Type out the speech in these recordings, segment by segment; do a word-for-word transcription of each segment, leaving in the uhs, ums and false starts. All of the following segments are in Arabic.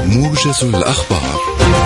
موجز الأخبار.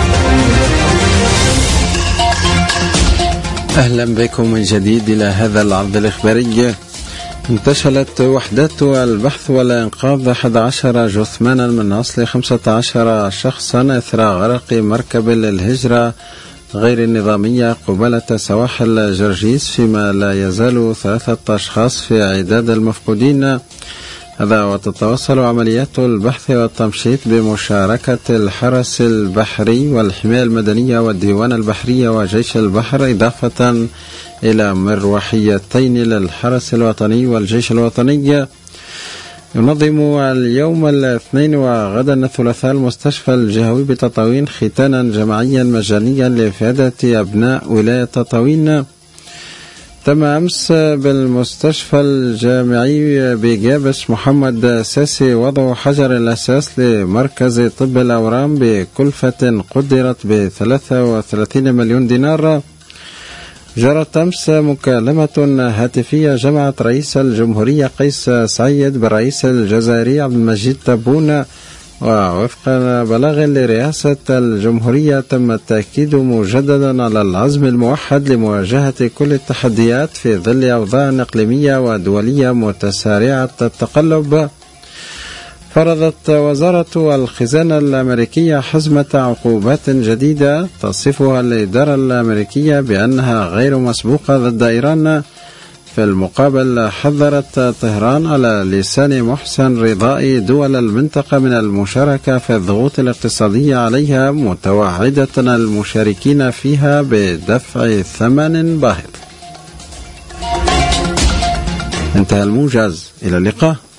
أهلا بكم من جديد إلى هذا العرض الإخباري. انتشلت وحدات البحث والإنقاذ أحد عشر جثمانا من أصل خمسة عشر شخصا إثر غرق مركب للهجرة غير النظامية قبالة سواحل جرجيس، فيما لا يزال ثلاثة أشخاص في عداد المفقودين. هذا وتتواصل عمليات البحث والتمشيط بمشاركة الحرس البحري والحماية المدنية والديوان البحرية وجيش البحر، إضافة إلى مروحيتين للحرس الوطني والجيش الوطني. ينظم اليوم الاثنين وغدا الثلاثاء المستشفى الجهوي بتطاوين ختانا جماعيا مجانيا لإفادة أبناء ولاية تطاوين. تم أمس بالمستشفى الجامعي بجابش محمد ساسي وضع حجر الأساس لمركز طب الأورام بكلفة قدرت بثلاثة وثلاثين مليون دينار. جرت أمس مكالمة هاتفية جمعت رئيس الجمهورية قيس سعيد بالرئيس الجزائري عبد المجيد تبون، ووفق بلاغ لرئاسة الجمهورية تم التأكيد مجددا على العزم الموحد لمواجهة كل التحديات في ظل أوضاع إقليمية ودولية متسارعة التقلب. فرضت وزارة الخزانة الأمريكية حزمة عقوبات جديدة تصفها الإدارة الأمريكية بأنها غير مسبوقة ضد إيران. في المقابل حذرت طهران على لسان محسن رضائي دول المنطقة من المشاركة في الضغوط الاقتصادية عليها، متوعدة المشاركين فيها بدفع ثمن باهظ. انتهى الموجز، إلى اللقاء.